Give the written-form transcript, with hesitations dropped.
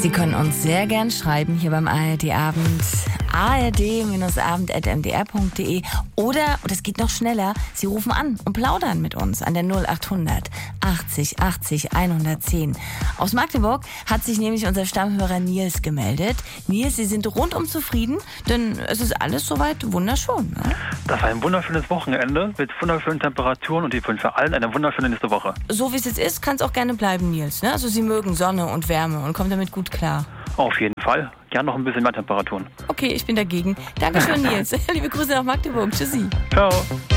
Sie können uns sehr gern schreiben hier beim ARD-Abend. ard-abend@mdr.de oder, und es geht noch schneller, Sie rufen an und plaudern mit uns an der 0800 80 80 110. Aus Magdeburg hat sich nämlich unser Stammhörer Nils gemeldet. Nils, Sie sind rundum zufrieden, denn es ist alles soweit wunderschön. Ne? Das war ein wunderschönes Wochenende mit wunderschönen Temperaturen und ich wünsche allen eine wunderschöne nächste Woche. So wie es jetzt ist, kann es auch gerne bleiben, Nils. Ne? Also Sie mögen Sonne und Wärme und kommen damit gut klar. Auf jeden Fall. Gern noch ein bisschen mehr Temperaturen. Okay, ich bin dagegen. Dankeschön, Nils. Liebe Grüße nach Magdeburg. Tschüssi. Ciao.